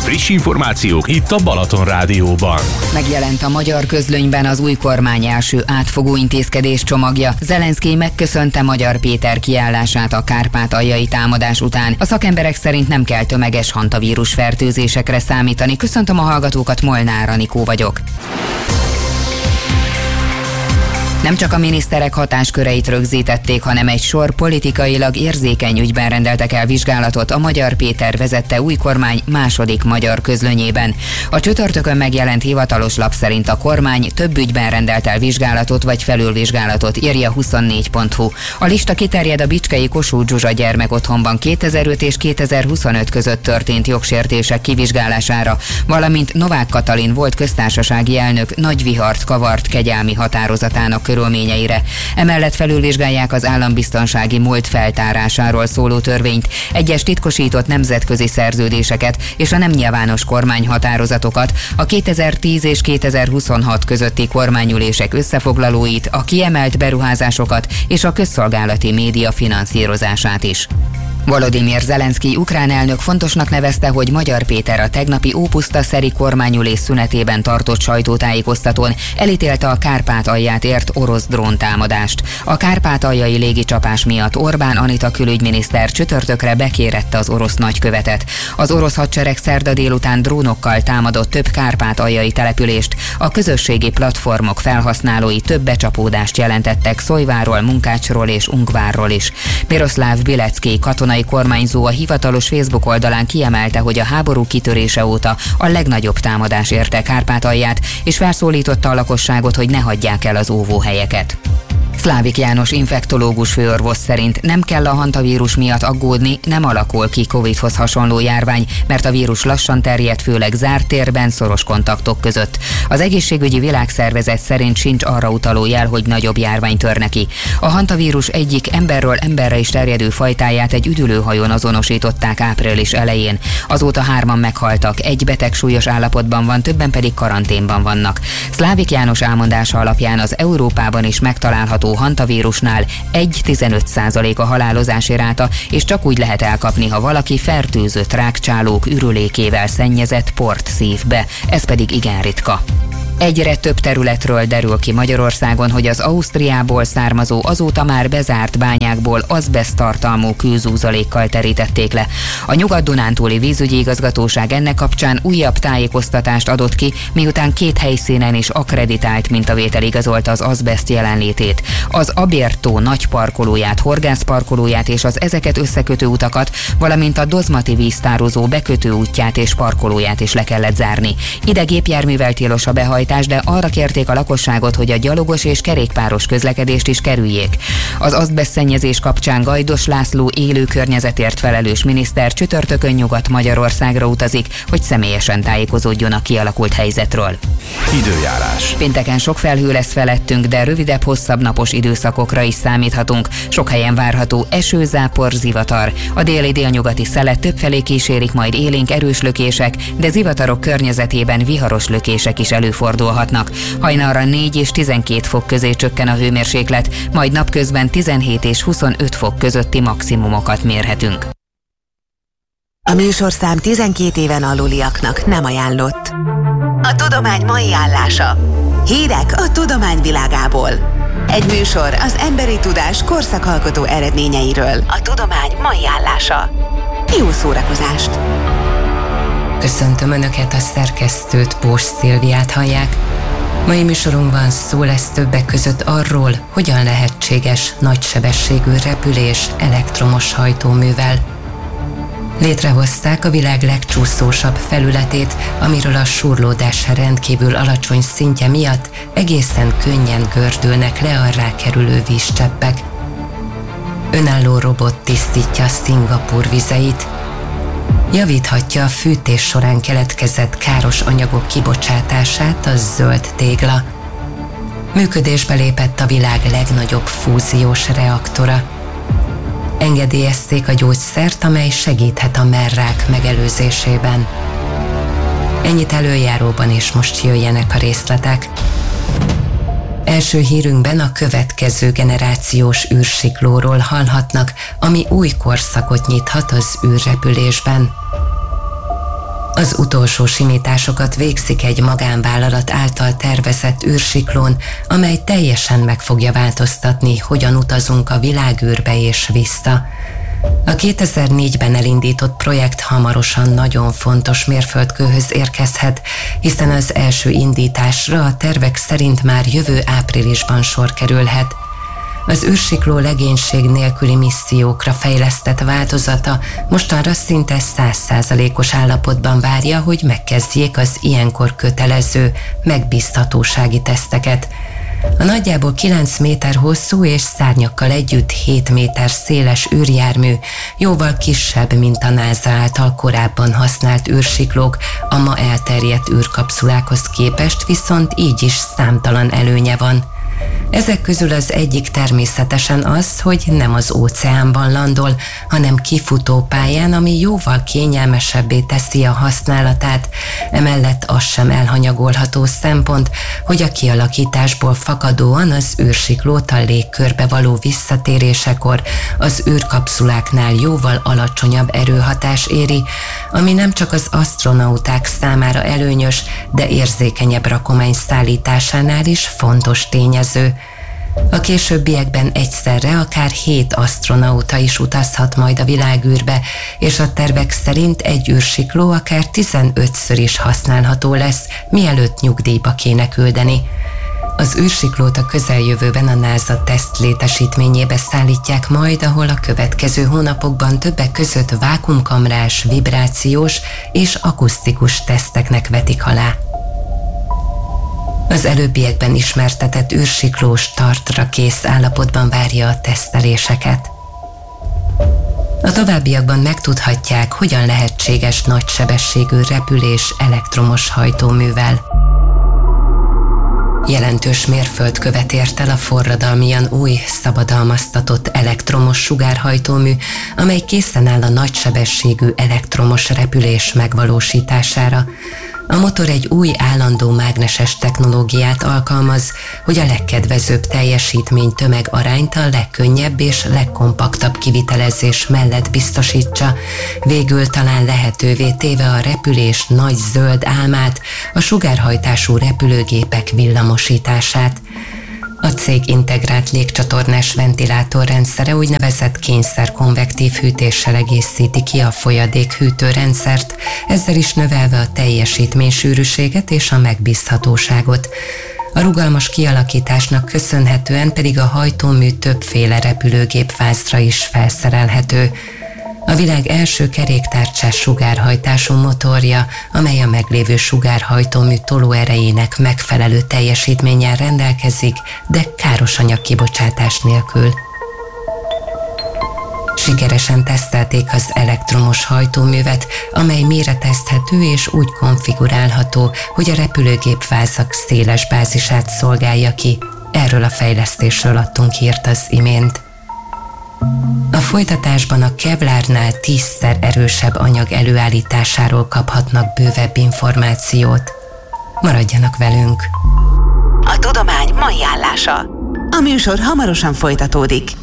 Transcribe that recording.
Friss információk itt a Balaton Rádióban. Megjelent a magyar közlönyben az új kormány első átfogó intézkedés csomagja. Zelenszkij megköszönte Magyar Péter kiállását a kárpátaljai támadás után. A szakemberek szerint nem kell tömeges hantavírus fertőzésekre számítani. Köszöntöm a hallgatókat, Molnár Anikó vagyok. Nem csak a miniszterek hatásköreit rögzítették, hanem egy sor politikailag érzékeny ügyben rendeltek el vizsgálatot a Magyar Péter vezette új kormány második magyar közlönyében. A csütörtökön megjelent hivatalos lap szerint a kormány több ügyben rendelt el vizsgálatot vagy felülvizsgálatot, írja 24.hu. A lista kiterjed a bicskei Kossuth Zsuzsa gyermekotthonban 2005 és 2025 között történt jogsértések kivizsgálására, valamint Novák Katalin volt köztársasági elnök nagy vihart kavart kegyelmi határozatának körülményeire. Emellett felülvizsgálják az állambiztonsági múlt feltárásáról szóló törvényt, egyes titkosított nemzetközi szerződéseket és a nem nyilvános kormányhatározatokat, a 2010 és 2026 közötti kormányülések összefoglalóit, a kiemelt beruházásokat és a közszolgálati média finanszírozását is. Volodymyr Zelenszkij ukrán elnök fontosnak nevezte, hogy Magyar Péter a tegnapi ópuszta-szeri kormányülés szünetében tartott sajtótájékoztatón elítélte a Kárpátalját ért orosz dróntámadást. A kárpátaljai légicsapás miatt Orbán Anita külügyminiszter csütörtökre bekérette az orosz nagykövetet. Az orosz hadsereg szerda délután drónokkal támadott több kárpátaljai települést. A közösségi platformok felhasználói több becsapódást jelentettek Szólyvárról, Munkácsról és Ungvárról is. Miroszláv Bilecki katonai kormányzó a hivatalos Facebook oldalán kiemelte, hogy a háború kitörése óta a legnagyobb támadás érte Kárpátalját, és felszólította a lakosságot, hogy ne hagyják el az óvóhelyeket. Szlávik János infektológus főorvos szerint nem kell a hantavírus miatt aggódni, nem alakul ki Covid-hoz hasonló járvány, mert a vírus lassan terjed, főleg zárt térben, szoros kontaktok között. Az Egészségügyi Világszervezet szerint sincs arra utaló jel, hogy nagyobb járvány törne ki. A hantavírus egyik emberről emberre is terjedő fajtáját egy üdülőhajón azonosították április elején. Azóta 3-an meghaltak, egy beteg súlyos állapotban van, többen pedig karanténban vannak. Szlávik János elmondása alapján az Európában is megtalálható hantavírusnál 1,15% a halálozási ráta, és csak úgy lehet elkapni, ha valaki fertőzött rákcsálók ürülékével szennyezett port szív be, ez pedig igen ritka. Egyre több területről derül ki Magyarországon, hogy az Ausztriából származó, azóta már bezárt bányákból azbeszt tartalmú kőzúzalékkal terítették le. A Nyugat-Dunántúli vízügyi igazgatóság ennek kapcsán újabb tájékoztatást adott ki, miután 2 helyszínen is akkreditált mintavétel igazolta az azbeszt jelenlétét. Az Abértó nagy parkolóját, horgászparkolóját és az ezeket összekötő utakat, valamint a Dozmati víztározó bekötő útját és parkolóját is le kellett zárni. Ide gépjárművel tilos a behajtás, de arra kérték a lakosságot, hogy a gyalogos és kerékpáros közlekedést is kerüljék. Az azbesztszennyezés kapcsán Gajdos László élő környezetért felelős miniszter csütörtökön Nyugat-Magyarországra utazik, hogy személyesen tájékozódjon a kialakult helyzetről. Időjárás. Pénteken sok felhő lesz felettünk, de rövidebb, hosszabb napos időszakokra is számíthatunk. Sok helyen várható eső, zápor, zivatar. A déli-délnyugati szelet többfelé kísérik majd élénk erős lökések, de zivatarok környezetében viharos lökések is előfordulhatnak. Hajnalra 4 és 12 fok közé csökken a hőmérséklet, majd napközben 17 és 25 fok közötti maximumokat mérhetünk. A műsorszám 12 éven aluliaknak nem ajánlott. A tudomány mai állása. Hírek a tudomány világából. Egy műsor az emberi tudás korszakalkotó eredményeiről. A tudomány mai állása. Jó szórakozást! Köszöntöm Önöket, a szerkesztőt, Bós Szilviát hallják. Mai műsorunkban szó lesz többek között arról, hogyan lehetséges nagysebességű repülés elektromos hajtóművel. Létrehozták a világ legcsúszósabb felületét, amiről a súrlódás rendkívül alacsony szintje miatt egészen könnyen gördülnek le a rákerülő vízcseppek. Önálló robot tisztítja Szingapúr vizeit. Javíthatja a fűtés során keletkezett káros anyagok kibocsátását a zöld tégla. Működésbe lépett a világ legnagyobb fúziós reaktora. Engedélyezték a gyógyszert, amely segíthet a merrák megelőzésében. Ennyit előjáróban, és most jöjjenek a részletek. Első hírünkben a következő generációs űrsiklóról hallhatnak, ami új korszakot nyithat az űrrepülésben. Az utolsó simításokat végzik egy magánvállalat által tervezett űrsiklón, amely teljesen meg fogja változtatni, hogyan utazunk a világűrbe és vissza. A 2004-ben elindított projekt hamarosan nagyon fontos mérföldkőhöz érkezhet, hiszen az első indításra a tervek szerint már jövő áprilisban sor kerülhet. Az űrsikló legénység nélküli missziókra fejlesztett változata mostanra szinte 100%-os állapotban várja, hogy megkezdjék az ilyenkor kötelező megbízhatósági teszteket. A nagyjából 9 méter hosszú és szárnyakkal együtt 7 méter széles űrjármű jóval kisebb, mint a NASA által korábban használt űrsiklók, a ma elterjedt űrkapszulákhoz képest, viszont így is számtalan előnye van. Ezek közül az egyik természetesen az, hogy nem az óceánban landol, hanem kifutó pályán, ami jóval kényelmesebbé teszi a használatát. Emellett az sem elhanyagolható szempont, hogy a kialakításból fakadóan az űrsiklót a légkörbe való visszatérésekor az űrkapszuláknál jóval alacsonyabb erőhatás éri, ami nem csak az asztronauták számára előnyös, de érzékenyebb rakomány szállításánál is fontos tényező. A későbbiekben egyszerre akár 7 asztronauta is utazhat majd a világűrbe, és a tervek szerint egy űrsikló akár 15-ször is használható lesz, mielőtt nyugdíjba kéne küldeni. Az űrsiklót a közeljövőben a NASA teszt létesítményébe szállítják majd, ahol a következő hónapokban többek között vákuumkamrás, vibrációs és akusztikus teszteknek vetik alá. Az előbbiekben ismertetett űrsikló startra kész állapotban várja a teszteléseket. A továbbiakban megtudhatják, hogyan lehetséges nagysebességű repülés elektromos hajtóművel. Jelentős mérföldkövet ért el a forradalmian új, szabadalmaztatott elektromos sugárhajtómű, amely készen áll a nagysebességű elektromos repülés megvalósítására. A motor egy új állandó mágneses technológiát alkalmaz, hogy a legkedvezőbb teljesítmény tömegarányt a legkönnyebb és legkompaktabb kivitelezés mellett biztosítsa, végül talán lehetővé téve a repülés nagy zöld álmát, a sugárhajtású repülőgépek villamosítását. A cég integrált légcsatornás ventilátorrendszere úgynevezett kényszerkonvektív hűtéssel egészíti ki a folyadékhűtőrendszert, ezzel is növelve a teljesítménysűrűséget és a megbízhatóságot. A rugalmas kialakításnak köszönhetően pedig a hajtómű többféle repülőgépvászra is felszerelhető. A világ első keréktárcsás sugárhajtású motorja, amely a meglévő sugárhajtómű tolóerejének megfelelő teljesítménnyel rendelkezik, de károsanyag kibocsátás nélkül. Sikeresen tesztelték az elektromos hajtóművet, amely méretezhető és úgy konfigurálható, hogy a repülőgépvázak széles bázisát szolgálja ki. Erről a fejlesztésről adtunk hírt az imént. A folytatásban a kevlárnál 10-szer erősebb anyag előállításáról kaphatnak bővebb információt. Maradjanak velünk! A tudomány mai állása. A műsor hamarosan folytatódik.